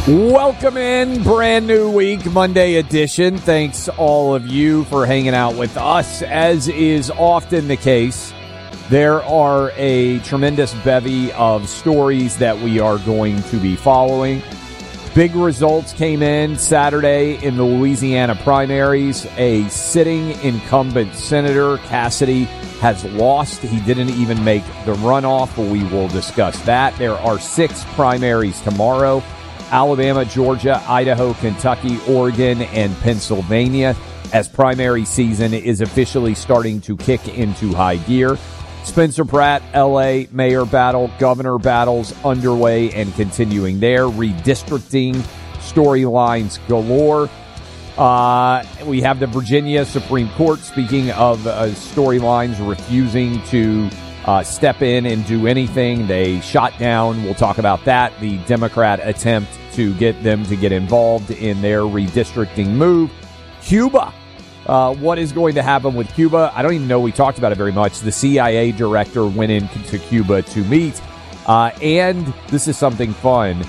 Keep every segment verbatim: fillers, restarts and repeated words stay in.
Welcome in, brand new week, Monday edition. Thanks all of you for hanging out with us. As is often the case, there are a tremendous bevy of stories that we are going to be following. Big results came in Saturday in the Louisiana primaries. A sitting incumbent senator, Cassidy, has lost. He didn't even make the runoff. We will discuss that. There are six primaries tomorrow. Alabama, Georgia, Idaho, Kentucky, Oregon, and Pennsylvania, as primary season is officially starting to kick into high gear. Spencer Pratt, L A mayor battle, governor battles underway and continuing there. Redistricting storylines galore. Uh, we have the Virginia Supreme Court, speaking of uh, storylines, refusing to uh, step in and do anything. They shot down, we'll talk about that, the Democrat attempt to get them to get involved in their redistricting move. Cuba. Uh, what is going to happen with Cuba? I don't even know we talked about it very much. The C I A director went into Cuba to meet. Uh, and this is something fun.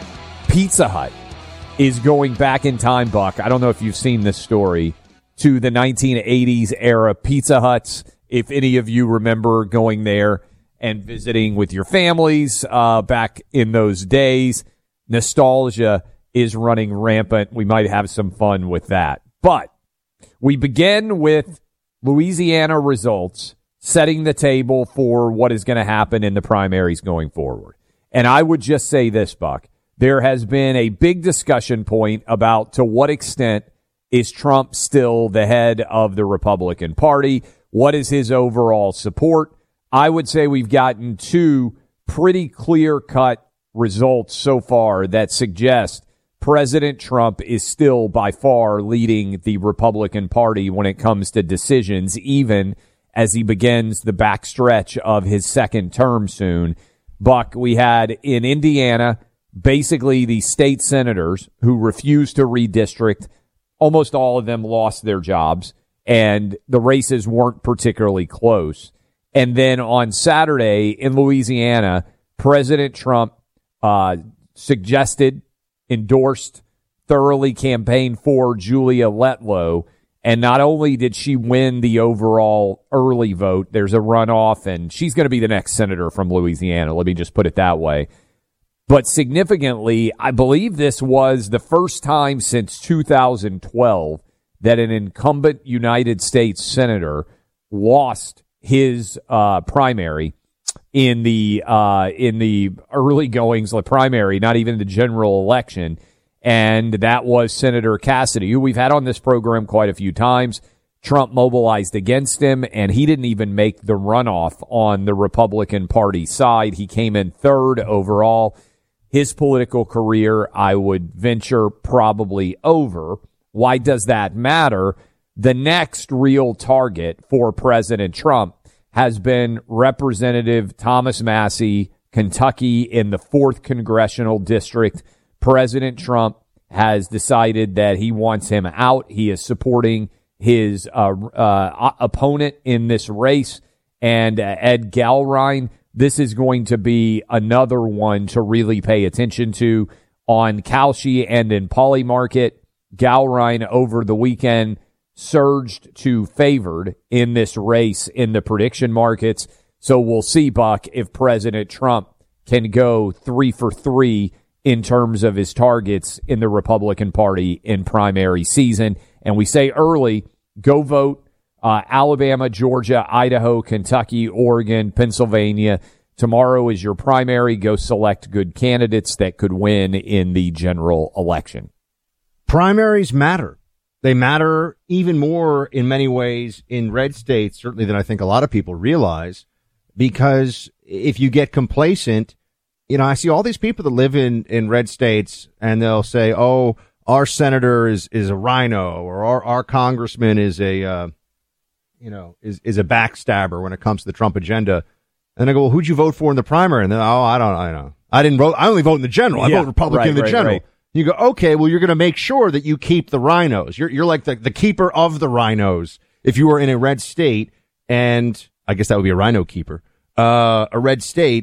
Pizza Hut is going back in time, Buck. I don't know if you've seen this story, to the nineteen eighties era Pizza Huts. If any of you remember going there and visiting with your families uh, back in those days, nostalgia is running rampant. We might have some fun with that. But we begin with Louisiana results, setting the table for what is going to happen in the primaries going forward. And I would just say this, Buck. There has been a big discussion point about to what extent is Trump still the head of the Republican Party? What is his overall support? I would say we've gotten two pretty clear-cut results so far that suggest President Trump is still by far leading the Republican Party when it comes to decisions, even as he begins the backstretch of his second term soon. Buck, we had in Indiana basically the state senators who refused to redistrict. Almost all of them lost their jobs, and the races weren't particularly close. And then on Saturday in Louisiana, President Trump uh, suggested, endorsed, thoroughly campaigned for Julia Letlow. And not only did she win the overall early vote, there's a runoff, and she's going to be the next senator from Louisiana. Let me just put it that way. But significantly, I believe this was the first time since two thousand twelve that an incumbent United States senator lost his uh, primary in the uh, in the early goings of the primary, not even the general election. And that was Senator Cassidy, who we've had on this program quite a few times. Trump mobilized against him, and he didn't even make the runoff on the Republican Party side. He came in third overall. His political career, I would venture, probably over. Why does that matter? The next real target for President Trump has been Representative Thomas Massie, Kentucky, in the fourth Congressional District. President Trump has decided that he wants him out. He is supporting his uh, uh, opponent in this race, and uh, Ed Galrine. This is going to be another one to really pay attention to on Kalshi and in Polymarket. Galrine over the weekend surged to favored in this race in the prediction markets. So we'll see, Buck, if President Trump can go three for three in terms of his targets in the Republican Party in primary season. And we say early, go vote. Uh, Alabama, Georgia, Idaho, Kentucky, Oregon, Pennsylvania. Tomorrow is your primary. Go select good candidates that could win in the general election. Primaries matter. They matter even more in many ways in red states, certainly than I think a lot of people realize, because if you get complacent, you know, I see all these people that live in, in red states and they'll say, oh, our senator is, is a rhino, or our, our congressman is a, uh, you know, is, is a backstabber when it comes to the Trump agenda. And I go, well, who'd you vote for in the primary? And then, oh, I don't, I know. I didn't vote. I only vote in the general. I yeah, vote Republican right, in the right, general. Right. You go, okay, well, you're going to make sure that you keep the rhinos. You're, you're like the, the keeper of the rhinos. If you were in a red state, and I guess that would be a rhino keeper, uh, a red state,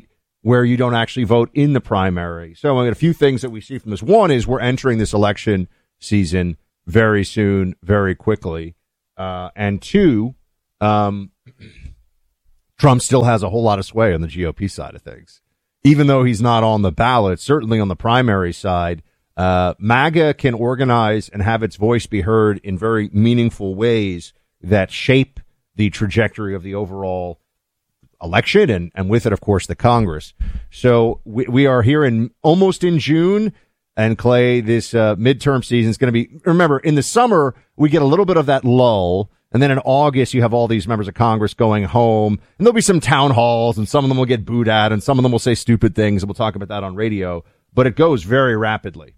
where you don't actually vote in the primary. So I mean, a few things that we see from this. One is we're entering this election season very soon, very quickly. Uh, and two, um, Trump still has a whole lot of sway on the G O P side of things. Even though he's not on the ballot, certainly on the primary side, uh, MAGA can organize and have its voice be heard in very meaningful ways that shape the trajectory of the overall election and, and with it, of course, the Congress. So we, we are here in almost in June. And Clay, this uh, midterm season is going to be, remember, in the summer, we get a little bit of that lull. And then in August, you have all these members of Congress going home, and there'll be some town halls, and some of them will get booed at, and some of them will say stupid things, and we'll talk about that on radio. But it goes very rapidly.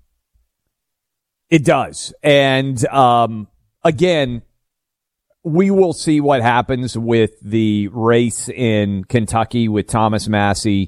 It does. And um, again, we will see what happens with the race in Kentucky with Thomas Massie.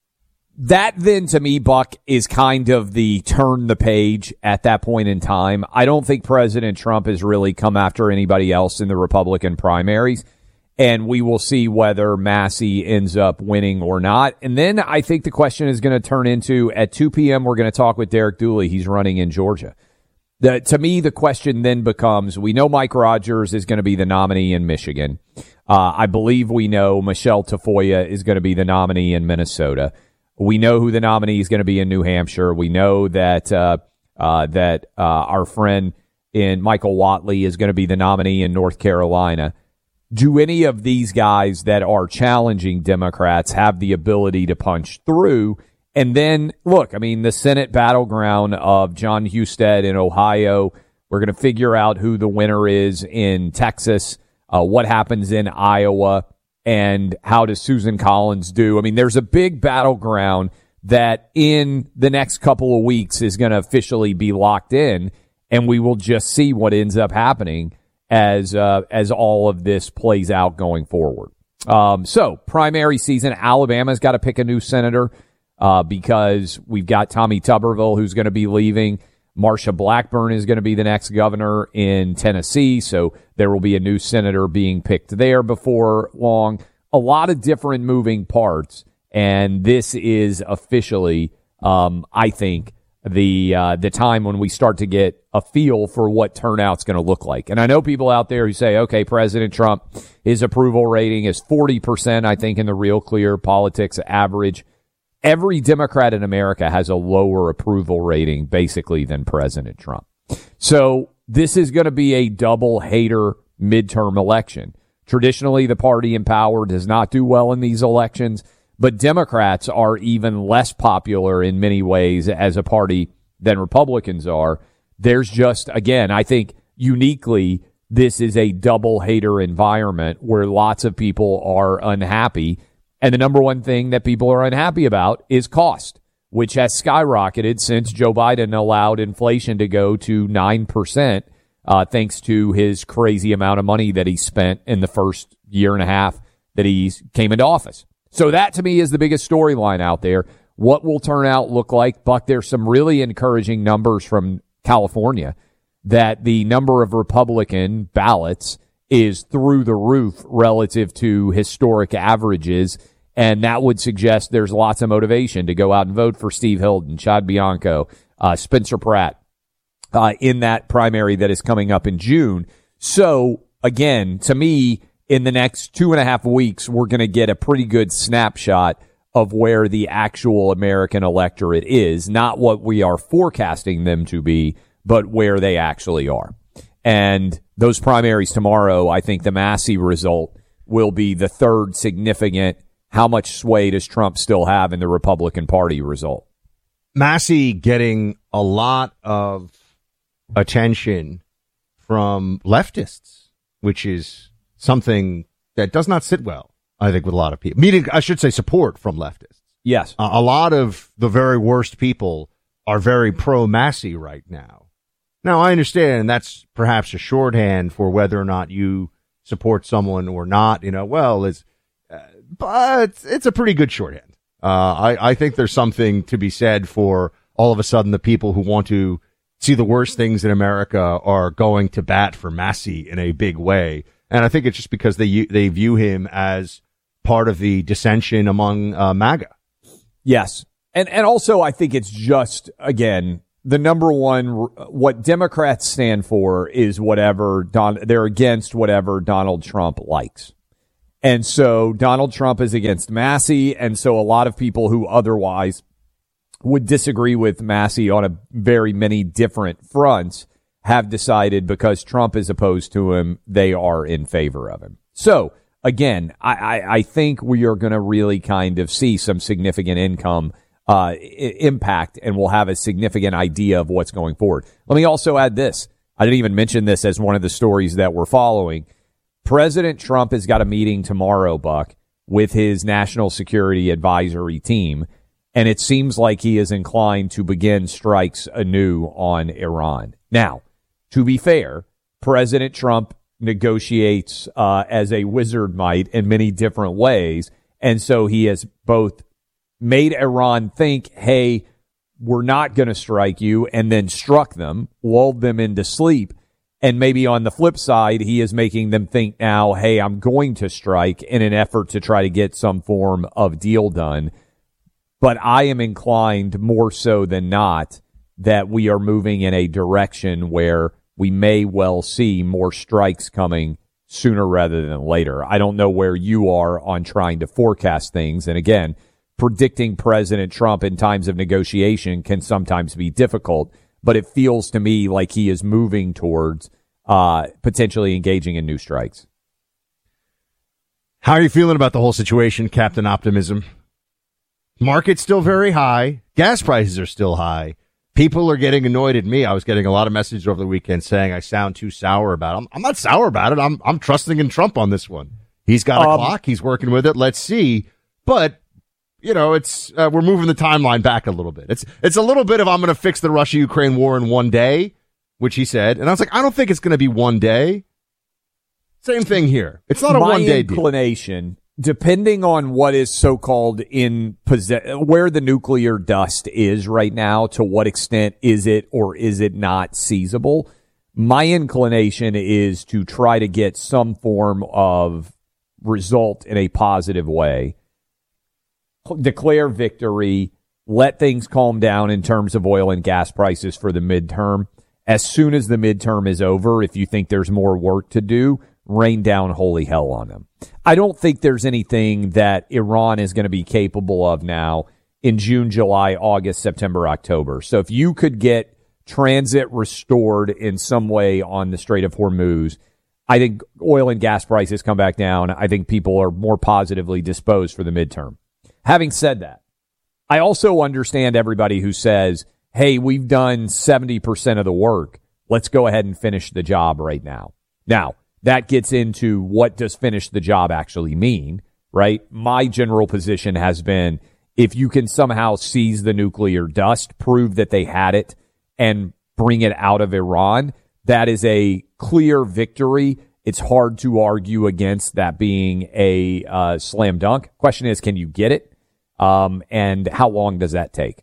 That then, to me, Buck, is kind of the turn the page at that point in time. I don't think President Trump has really come after anybody else in the Republican primaries, and we will see whether Massie ends up winning or not. And then I think the question is going to turn into, at two p.m., we're going to talk with Derek Dooley. He's running in Georgia. The, to me, the question then becomes, we know Mike Rogers is going to be the nominee in Michigan. Uh, I believe we know Michelle Tafoya is going to be the nominee in Minnesota. We know who the nominee is going to be in New Hampshire. We know that uh, uh, that uh, our friend in Michael Whatley is going to be the nominee in North Carolina. Do any of these guys that are challenging Democrats have the ability to punch through? And then, look, I mean, the Senate battleground of John Husted in Ohio, we're going to figure out who the winner is in Texas, uh, what happens in Iowa, and how does Susan Collins do? I mean, there's a big battleground that in the next couple of weeks is going to officially be locked in, and we will just see what ends up happening as uh, as all of this plays out going forward. Um, so, primary season, Alabama's got to pick a new senator uh, because we've got Tommy Tuberville who's going to be leaving. Marsha Blackburn is going to be the next governor in Tennessee, so there will be a new senator being picked there before long. A lot of different moving parts, and this is officially, um, I think, the uh, the time when we start to get a feel for what turnout's going to look like. And I know people out there who say, okay, President Trump, his approval rating is forty percent, I think, in the Real Clear Politics average. Every Democrat in America has a lower approval rating, basically, than President Trump. So this is going to be a double hater midterm election. Traditionally, the party in power does not do well in these elections, but Democrats are even less popular in many ways as a party than Republicans are. There's just, again, I think uniquely, this is a double hater environment where lots of people are unhappy. And the number one thing that people are unhappy about is cost, which has skyrocketed since Joe Biden allowed inflation to go to nine percent, uh, thanks to his crazy amount of money that he spent in the first year and a half that he came into office. So that, to me, is the biggest storyline out there. What will turnout look like? Buck, there's some really encouraging numbers from California that the number of Republican ballots is through the roof relative to historic averages, and that would suggest there's lots of motivation to go out and vote for Steve Hilton, Chad Bianco, uh, Spencer Pratt uh, in that primary that is coming up in June. So, again, to me, in the next two and a half weeks, we're going to get a pretty good snapshot of where the actual American electorate is, not what we are forecasting them to be, but where they actually are. And those primaries tomorrow, I think the Massie result will be the third significant how much sway does Trump still have in the Republican Party result. Massie getting a lot of attention from leftists, which is something that does not sit well, I think, with a lot of people. Meaning, I should say support from leftists. Yes. Uh, a lot of the very worst people are very pro-Massie right now. Now, I understand that's perhaps a shorthand for whether or not you support someone or not. You know, well, it's, uh, but it's a pretty good shorthand. Uh, I, I think there's something to be said for all of a sudden the people who want to see the worst things in America are going to bat for Massie in a big way. And I think it's just because they they view him as part of the dissension among uh, MAGA. Yes. And and also I think it's just, again, the number one, what Democrats stand for is whatever, Don, they're against whatever Donald Trump likes. And so Donald Trump is against Massey, and so a lot of people who otherwise would disagree with Massey on a very many different fronts have decided because Trump is opposed to him, they are in favor of him. So, again, I, I, I think we are going to really kind of see some significant income uh, I- impact, and we'll have a significant idea of what's going forward. Let me also add this. I didn't even mention this as one of the stories that we're following. President Trump has got a meeting tomorrow, Buck, with his National Security Advisory team, and it seems like he is inclined to begin strikes anew on Iran. Now, to be fair, President Trump negotiates uh, as a wizard might in many different ways, and so he has both made Iran think, hey, we're not going to strike you, and then struck them, lulled them into sleep. And maybe on the flip side, he is making them think now, hey, I'm going to strike in an effort to try to get some form of deal done. But I am inclined more so than not that we are moving in a direction where we may well see more strikes coming sooner rather than later. I don't know where you are on trying to forecast things. And again, predicting President Trump in times of negotiation can sometimes be difficult. But it feels to me like he is moving towards uh, potentially engaging in new strikes. How are you feeling about the whole situation, Captain Optimism? Market's still very high. Gas prices are still high. People are getting annoyed at me. I was getting a lot of messages over the weekend saying I sound too sour about it. I'm, I'm not sour about it. I'm I'm trusting in Trump on this one. He's got a um, clock. He's working with it. Let's see. But you know, it's uh, we're moving the timeline back a little bit. It's it's a little bit of I'm going to fix the Russia-Ukraine war in one day, which he said. And I was like, I don't think it's going to be one day. Same thing here. It's not a My one-day deal. inclination, depending on what is so-called in possess- where the nuclear dust is right now, to what extent is it or is it not seizable? My inclination is to try to get some form of result in a positive way. Declare victory, let things calm down in terms of oil and gas prices for the midterm. As soon as the midterm is over, if you think there's more work to do, rain down holy hell on them. I don't think there's anything that Iran is going to be capable of now in June, July, August, September, October. So if you could get transit restored in some way on the Strait of Hormuz, I think oil and gas prices come back down. I think people are more positively disposed for the midterm. Having said that, I also understand everybody who says, hey, we've done seventy percent of the work. Let's go ahead and finish the job right now. Now, that gets into what does finish the job actually mean, right? My general position has been if you can somehow seize the nuclear dust, prove that they had it, and bring it out of Iran, that is a clear victory. It's hard to argue against that being a uh, slam dunk. Question is, can you get it? Um, and how long does that take?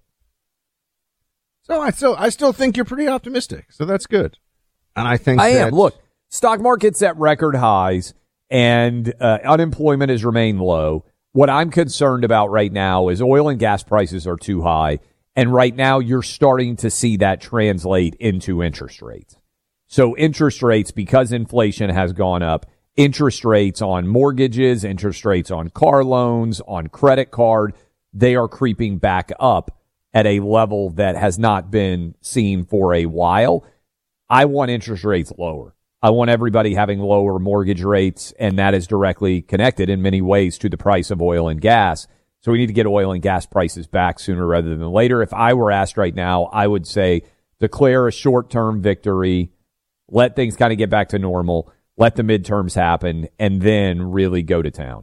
So I still, I still think you're pretty optimistic. So that's good. And I think I that- am. Look, stock market's at record highs and uh, unemployment has remained low. What I'm concerned about right now is oil and gas prices are too high. And right now you're starting to see that translate into interest rates. So interest rates, because inflation has gone up, interest rates on mortgages, interest rates on car loans, on credit card, they are creeping back up at a level that has not been seen for a while. I want interest rates lower. I want everybody having lower mortgage rates, and that is directly connected in many ways to the price of oil and gas. So we need to get oil and gas prices back sooner rather than later. If I were asked right now, I would say declare a short-term victory, let things kind of get back to normal, let the midterms happen, and then really go to town.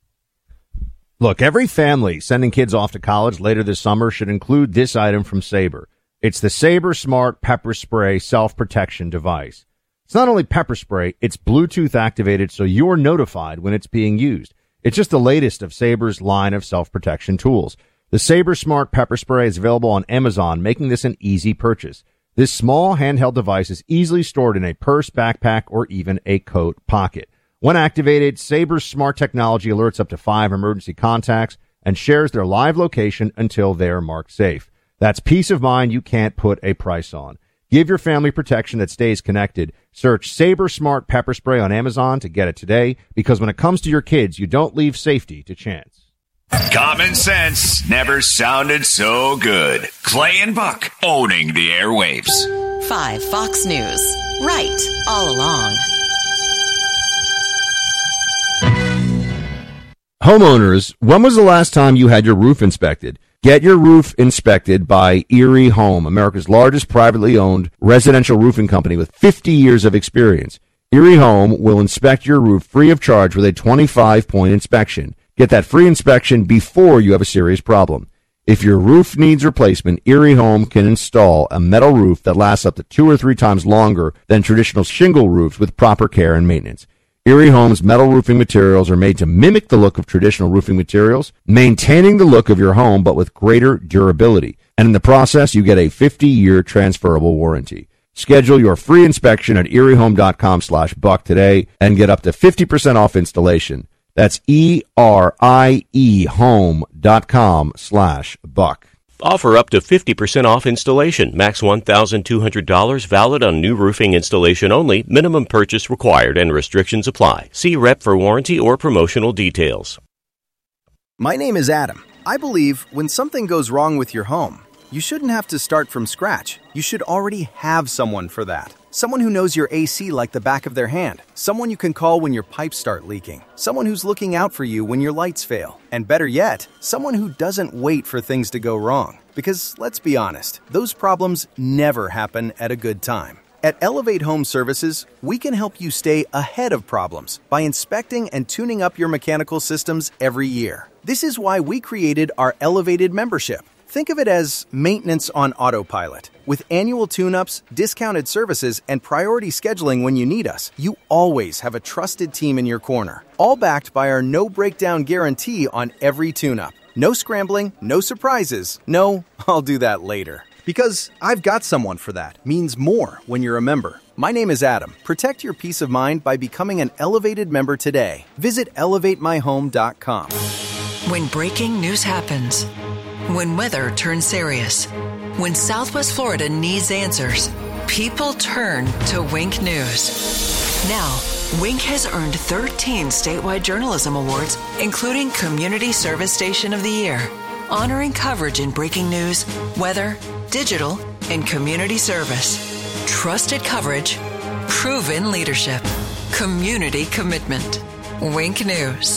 Look, every family sending kids off to college later this summer should include this item from Sabre. It's the Sabre Smart Pepper Spray Self-Protection Device. It's not only pepper spray, it's Bluetooth activated so you're notified when it's being used. It's just the latest of Sabre's line of self-protection tools. The Sabre Smart Pepper Spray is available on Amazon, making this an easy purchase. This small handheld device is easily stored in a purse, backpack, or even a coat pocket. When activated, Sabre's smart technology alerts up to five emergency contacts, and shares their live location until they're marked safe. That's peace of mind you can't put a price on. Give your family protection that stays connected. Search Sabre Smart Pepper Spray on Amazon to get it today, because when it comes to your kids, you don't leave safety to chance. Common sense never sounded so good. Clay and Buck owning the airwaves. five Fox News. Right all along. Homeowners, when was the last time you had your roof inspected? Get your roof inspected by Erie Home, America's largest privately owned residential roofing company with fifty years of experience. Erie Home will inspect your roof free of charge with a twenty-five point inspection. Get that free inspection before you have a serious problem. If your roof needs replacement, Erie Home can install a metal roof that lasts up to two or three times longer than traditional shingle roofs with proper care and maintenance. Erie Home's metal roofing materials are made to mimic the look of traditional roofing materials, maintaining the look of your home but with greater durability. And in the process, you get a fifty-year transferable warranty. Schedule your free inspection at eriehome.com slash buck today and get up to fifty percent off installation. That's E-R-I-E home.com slash buck. Offer up to fifty percent off installation. Max one thousand two hundred dollars. Valid on new roofing installation only. Minimum purchase required and restrictions apply. See rep for warranty or promotional details. My name is Adam. I believe when something goes wrong with your home, you shouldn't have to start from scratch. You should already have someone for that. Someone who knows your A C like the back of their hand. Someone you can call when your pipes start leaking. Someone who's looking out for you when your lights fail. And better yet, someone who doesn't wait for things to go wrong. Because let's be honest, those problems never happen at a good time. At Elevate Home Services, we can help you stay ahead of problems by inspecting and tuning up your mechanical systems every year. This is why we created our Elevated membership. Think of it as maintenance on autopilot. With annual tune-ups, discounted services, and priority scheduling when you need us, you always have a trusted team in your corner. All backed by our no-breakdown guarantee on every tune-up. No scrambling, no surprises, no, I'll do that later. Because I've got someone for that means more when you're a member. My name is Adam. Protect your peace of mind by becoming an Elevated member today. Visit elevate my home dot com. When breaking news happens, when weather turns serious, when Southwest Florida needs answers, people turn to Wink News. Now, Wink has earned thirteen statewide journalism awards, including Community Service Station of the Year, honoring coverage in breaking news, weather, digital, and community service. Trusted coverage, proven leadership, community commitment. Wink News.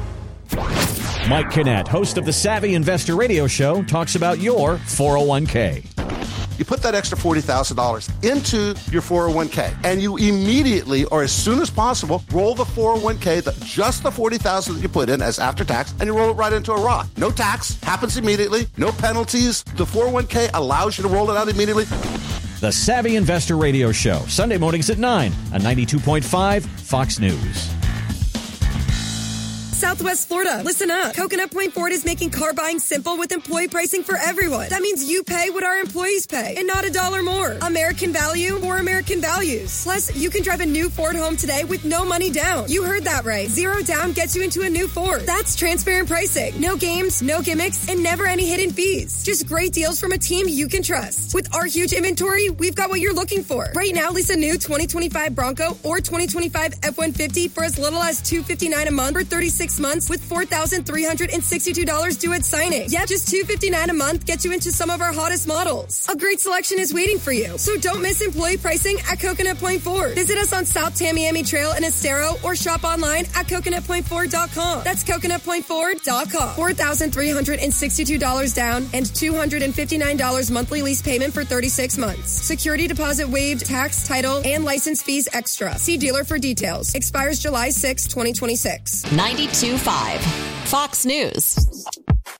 Mike Kinnett, host of the Savvy Investor Radio Show, talks about your four oh one k. You put that extra forty thousand dollars into your four oh one k, and you immediately, or as soon as possible, roll the four oh one k, the, just the forty thousand dollars that you put in as after tax, and you roll it right into a Roth. No tax, happens immediately, no penalties. The four oh one k allows you to roll it out immediately. The Savvy Investor Radio Show, Sunday mornings at nine on ninety-two point five Fox News. Southwest Florida, listen up. Coconut Point Ford is making car buying simple with employee pricing for everyone. That means you pay what our employees pay and not a dollar more. American value for American values. Plus, you can drive a new Ford home today with no money down. You heard that right. Zero down gets you into a new Ford. That's transparent pricing. No games, no gimmicks, and never any hidden fees. Just great deals from a team you can trust. With our huge inventory, we've got what you're looking for. Right now, lease a new twenty twenty-five Bronco or twenty twenty-five F one fifty for as little as two hundred fifty-nine dollars a month for thirty-six months with four thousand three hundred sixty-two dollars due at signing. Yep, just two hundred fifty-nine dollars a month gets you into some of our hottest models. A great selection is waiting for you. So don't miss employee pricing at Coconut Point Ford. Visit us on South Tamiami Trail in Estero or shop online at coconut point ford dot com. That's coconut point ford dot com. four thousand three hundred sixty-two dollars down and two hundred fifty-nine dollars monthly lease payment for thirty-six months. Security deposit waived, tax, title, and license fees extra. See dealer for details. Expires July sixth, twenty twenty-six. ninety-two point five Fox News.